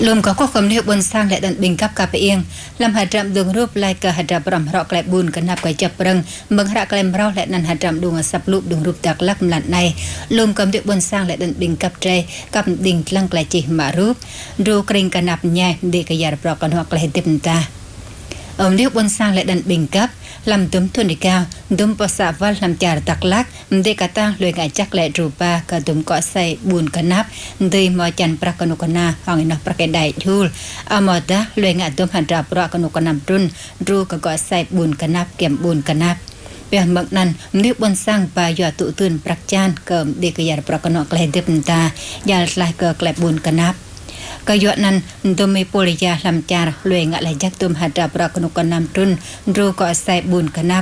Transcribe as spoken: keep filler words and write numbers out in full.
ลมก็ควบคุมเรียบบนสร้างและดันบิงกับกาไปเองลำหัดรำดวงรูปลายกะหัดรำรำเราะแกลบุญกันนับไก่จับเริงเมืองระแกลมเราและนันหัดรำดวงสับลูกดวงรูปตักลักหลัดในลมกำเรียบบนสร้างและดันบิงกับใจกับดิ่งลังไกลจิมารูปดูกริ่งกันนับแย่เด็กยาปลอกกันหัวไกลเต็มตาอมเรียบบนสร้างและดันบิงกับลำตุ้มทุนดิกาวตุ้มภาษาวัลลำจารตักลักเด็กกระตั้งเลยไงจักและรูปากระตุ้มเกาะใส่บุญกันนับโดยมอจันประกนุกนาห้องอินทประเกได้ทูลอมอดะเลยไงตุ้มหันราประกนุกนำรุนรูกเกาะใส่บุญกันนับเก็บบุญกันนับเปียเมืองนั้นเรียบบนสร้างปายอตุตื่นประจานเกิมเด็กยาประกนุกไกลเต็มตายาลายเกอแกลบุญกันนับกยอนั้นตุมีปุริยาลำจารลวยงะไหลจักตุมหัดราประกนุกนำรุนรูกเกาะใส่บุญกันนับ